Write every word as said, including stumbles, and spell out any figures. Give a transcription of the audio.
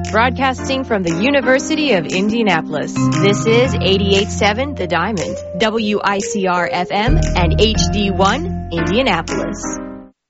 broadcasting from the University of Indianapolis. This is eighty-eight point seven The Diamond, W I C R F M, and H D one, Indianapolis.